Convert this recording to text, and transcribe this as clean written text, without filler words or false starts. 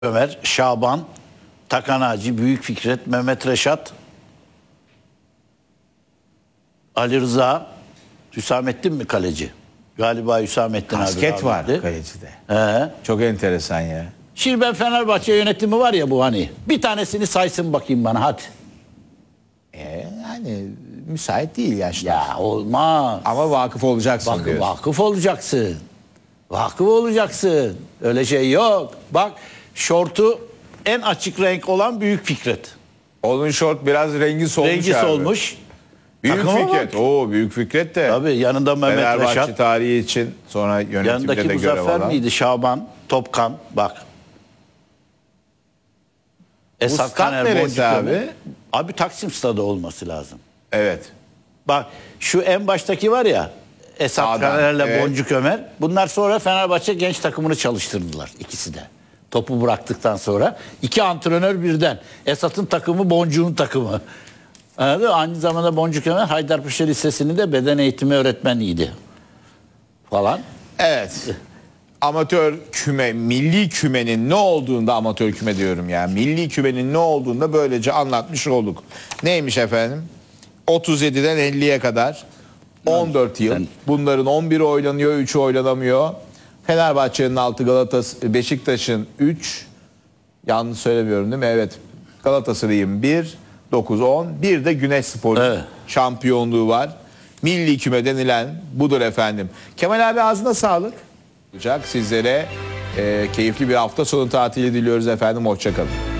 Ömer, Şaban, Takan Hacı, Büyük Fikret, Mehmet Reşat, Ali Rıza, Hüsamettin mi kaleci? Galiba Hüsamettin abi. Kasket var rahmetli. kalecide. He. Çok enteresan ya. Şimdi ben Fenerbahçe yönetimi var ya bu hani. Bir tanesini saysın bakayım bana hadi. Yani müsait değil yaşlar. Ya olmaz. Ama vakıf olacaksın Bak, diyorsun. vakıf olacaksın. Vakıf olacaksın. Öyle şey yok. Bak şortu en açık renk olan Büyük Fikret. Onun şort biraz rengi solmuş Rengi abi. solmuş. Büyük Takıma Fikret. bak. Oo, Büyük Fikret de. Tabii yanında Mehmet Fenerbahçe Reşat. tarihi için sonra yönetimde Yanındaki de görev Muzaffer alan. miydi? Şaban, Topkan. Bak. Esat stat Kaner, neresi Boncuk abi? Ömer. Abi Taksim stadı olması lazım. Evet. Bak şu en baştaki var ya Esat Sağdan, Kaner'le evet. Boncuk Ömer. Bunlar sonra Fenerbahçe genç takımını çalıştırdılar ikisi de. Topu bıraktıktan sonra. İki antrenör birden. Esat'ın takımı, Boncuk'un takımı. Anladın mı? Aynı zamanda Boncuk Ömer Haydarpaşa Lisesi'nin de beden eğitimi öğretmeniydi. Falan. Evet. Amatör küme, milli kümenin ne olduğunda amatör küme diyorum ya. Milli kümenin ne olduğunda böylece anlatmış olduk. Neymiş efendim? 37'den 50'ye kadar 14 yıl. Bunların 11'i oynanıyor, 3'ü oynanamıyor. Fenerbahçe'nin 6, Beşiktaş'ın 3. Yanlış söylemiyorum değil mi? Evet. Galatasaray'ın 1, 9, 10. Bir de Güneşspor'un Evet. şampiyonluğu var. Milli küme denilen budur efendim. Kemal abi ağzına sağlık. Sizlere keyifli bir hafta sonu tatili diliyoruz efendim. Hoşça kalın.